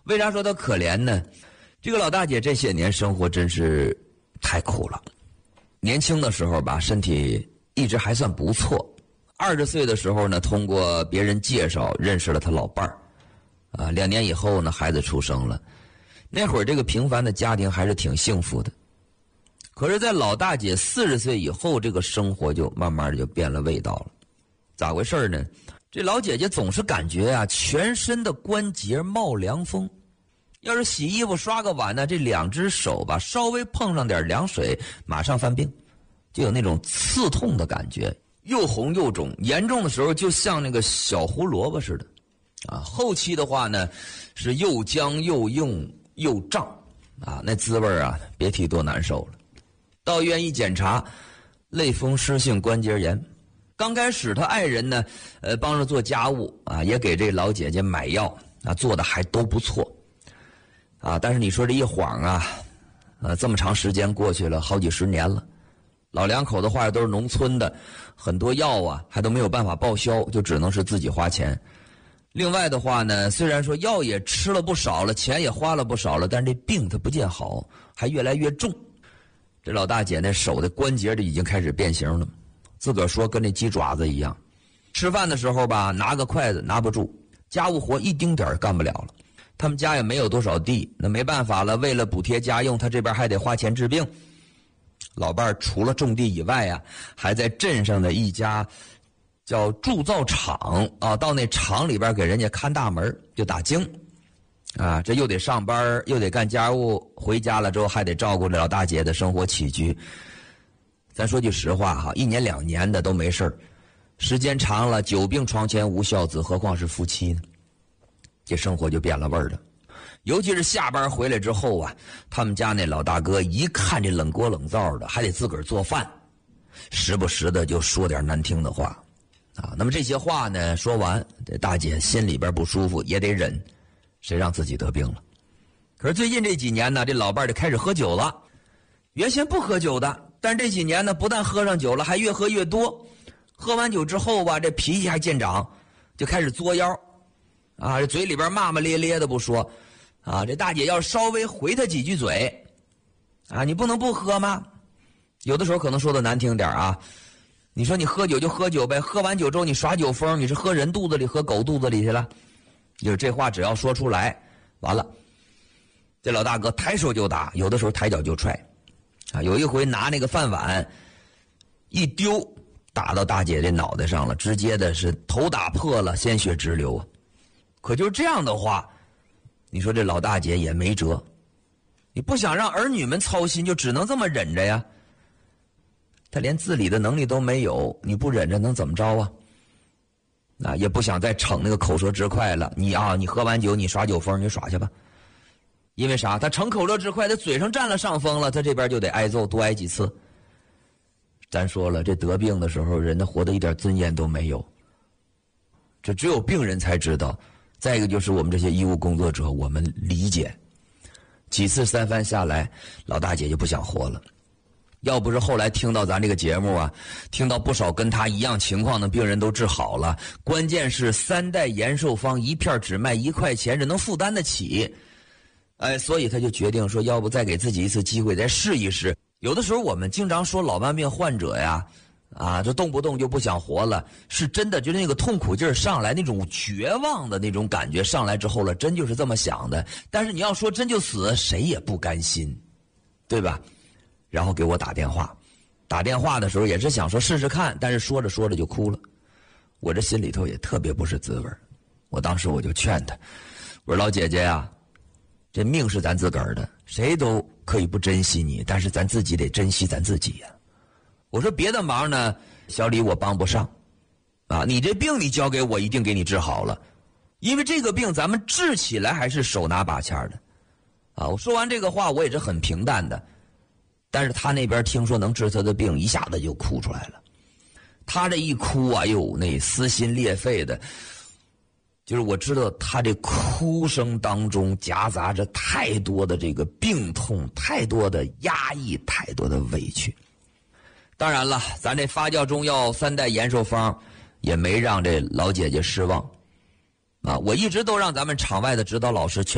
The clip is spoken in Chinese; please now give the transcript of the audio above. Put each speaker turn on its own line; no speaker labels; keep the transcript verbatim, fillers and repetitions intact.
为啥说她可怜呢？这个老大姐这些年生活真是太苦了。年轻的时候吧，身体一直还算不错。二十岁的时候呢，通过别人介绍认识了她老伴儿，啊，两年以后呢，孩子出生了。那会儿这个平凡的家庭还是挺幸福的。可是，在老大姐四十岁以后，这个生活就慢慢的就变了味道了。咋回事呢？这老姐姐总是感觉啊，全身的关节冒凉风。要是洗衣服刷个碗呢，这两只手吧稍微碰上点凉水，马上犯病，就有那种刺痛的感觉，又红又肿，严重的时候就像那个小胡萝卜似的，啊，后期的话呢是又僵又硬又胀，啊，那滋味啊别提多难受了。到医院一检查，类风湿性关节炎。刚开始他爱人呢，呃，帮着做家务啊，也给这老姐姐买药啊，做的还都不错。啊，但是你说这一晃啊，呃，这么长时间过去了，好几十年了，老两口的话都是农村的，很多药啊还都没有办法报销，就只能是自己花钱。另外的话呢，虽然说药也吃了不少了，钱也花了不少了，但是这病它不见好，还越来越重。这老大姐那手的关节就已经开始变形了，自个儿说跟那鸡爪子一样。吃饭的时候吧，拿个筷子拿不住，家务活一丁点儿干不了了。他们家也没有多少地，那没办法了，为了补贴家用，他这边还得花钱治病。老伴儿除了种地以外啊，还在镇上的一家叫铸造厂啊，到那厂里边给人家看大门，就打更啊，这又得上班又得干家务，回家了之后还得照顾着老大姐的生活起居。咱说句实话哈，一年两年的都没事儿，时间长了，久病床前无孝子，何况是夫妻呢？这生活就变了味儿了。尤其是下班回来之后啊，他们家那老大哥一看这冷锅冷灶的，还得自个儿做饭，时不时的就说点难听的话啊。那么这些话呢说完，这大姐心里边不舒服也得忍，谁让自己得病了。可是最近这几年呢，这老伴儿就开始喝酒了。原先不喝酒的，但这几年呢，不但喝上酒了，还越喝越多。喝完酒之后吧，这脾气还见长，就开始作妖啊，这嘴里边骂骂咧咧的不说啊，这大姐要稍微回他几句嘴啊，你不能不喝吗？有的时候可能说的难听点啊，你说你喝酒就喝酒呗，喝完酒之后你耍酒疯，你是喝人肚子里喝狗肚子里去了？就是这话只要说出来，完了，这老大哥抬手就打，有的时候抬脚就踹啊，有一回拿那个饭碗一丢，打到大姐这脑袋上了，直接的是头打破了，鲜血直流啊。可就是这样的话，你说这老大姐也没辙，你不想让儿女们操心，就只能这么忍着呀。他连自理的能力都没有，你不忍着能怎么着啊？啊，也不想再逞那个口舌之快了。你啊，你喝完酒你耍酒疯，你耍去吧。因为啥？他逞口舌之快，他嘴上占了上风了，他这边就得挨揍，多挨几次。咱说了，这得病的时候，人的活得一点尊严都没有，这只有病人才知道。再一个就是我们这些医务工作者，我们理解。几次三番下来，老大姐就不想活了。要不是后来听到咱这个节目啊，听到不少跟她一样情况的病人都治好了，关键是三代延寿方一片只卖一块钱，这能负担得起。哎，所以他就决定说，要不再给自己一次机会，再试一试。有的时候我们经常说老慢病患者呀，啊，就动不动就不想活了，是真的，就是那个痛苦劲儿上来，那种绝望的那种感觉上来之后了，真就是这么想的。但是你要说真就死，谁也不甘心，对吧？然后给我打电话，打电话的时候也是想说试试看，但是说着说着就哭了。我这心里头也特别不是滋味。我当时我就劝他，我说老姐姐呀，这命是咱自个儿的，谁都可以不珍惜你，但是咱自己得珍惜咱自己呀。我说别的忙呢，小李我帮不上，啊，你这病你交给我，一定给你治好了，因为这个病咱们治起来还是手拿把掐的，啊，我说完这个话我也是很平淡的，但是他那边听说能治他的病，一下子就哭出来了。他这一哭啊，哟，那撕心裂肺的，就是我知道他这哭声当中夹杂着太多的这个病痛，太多的压抑，太多的委屈。当然了，咱这发酵中药三代延寿方也没让这老姐姐失望啊！我一直都让咱们场外的指导老师